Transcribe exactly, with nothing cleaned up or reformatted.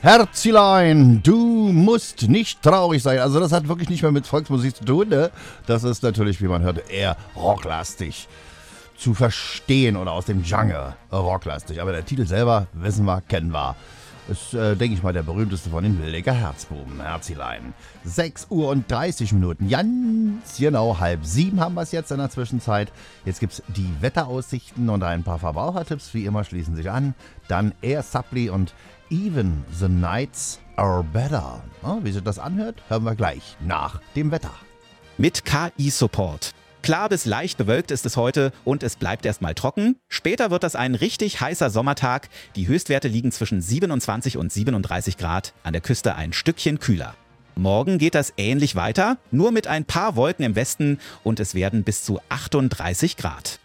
Herzilein, du musst nicht traurig sein. Also das hat wirklich nicht mehr mit Volksmusik zu tun, ne? Das ist natürlich, wie man hört, eher rocklastig zu verstehen oder aus dem Genre rocklastig. Aber der Titel selber, wissen wir, kennen wir. Ist, äh, denke ich mal, der berühmteste von den Wildecker Herzbuben, Herzilein. sechs Uhr und dreißig Minuten, ganz genau halb sieben haben wir es jetzt in der Zwischenzeit. Jetzt gibt es die Wetteraussichten und ein paar Verbrauchertipps, wie immer, schließen sich an. Dann Air Supply und Even the Nights Are Better. Ja, wie sich das anhört, hören wir gleich nach dem Wetter. Mit K I-Support. Klar bis leicht bewölkt ist es heute und es bleibt erstmal trocken. Später wird das ein richtig heißer Sommertag. Die Höchstwerte liegen zwischen siebenundzwanzig und siebenunddreißig Grad, an der Küste ein Stückchen kühler. Morgen geht das ähnlich weiter, nur mit ein paar Wolken im Westen und es werden bis zu achtunddreißig Grad.